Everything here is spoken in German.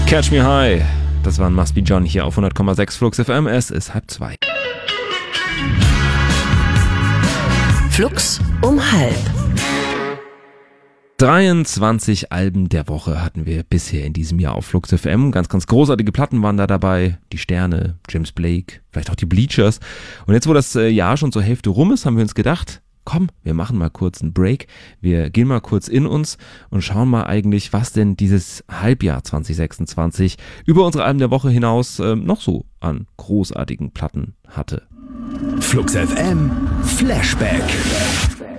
Catch Me High. Das war ein Must Be John hier auf 100,6 Flux FM. Es ist 1:30. Flux um 1:30. 23 Alben der Woche hatten wir bisher in diesem Jahr auf Flux FM. Ganz, ganz großartige Platten waren da dabei. Die Sterne, James Blake, vielleicht auch die Bleachers. Und jetzt, wo das Jahr schon zur Hälfte rum ist, haben wir uns gedacht, komm, wir machen mal kurz einen Break. Wir gehen mal kurz in uns und schauen mal eigentlich, was denn dieses Halbjahr 2026 über unsere Alben der Woche hinaus noch so an großartigen Platten hatte. Flux FM Flashback.